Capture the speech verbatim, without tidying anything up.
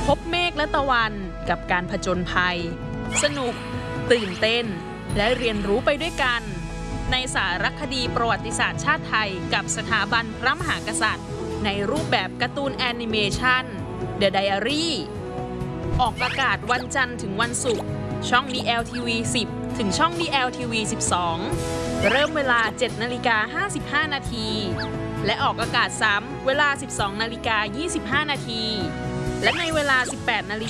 พบเมฆและตะวันกับการผจญภัยสนุกตื่นเต้นและเรียนรู้ไปด้วยกันในสารคดีประวัติศาสตร์ชาติไทยกับสถาบันพระมหากษัตริย์ในรูปแบบการ์ตูนแอนิเมชัน The Diary ออกอากาศวันจันทร์ถึงวันศุกร์ช่อง ดี แอล ที วี สิบ ถึงช่อง ดี แอล ที วี สิบสอง เริ่มเวลา เจ็ดนาฬิกาห้าสิบห้านาทีและออกอากาศซ้ำเวลา สิบสองนาฬิกายี่สิบห้านาทีและในเวลา สิบแปดนาฬิ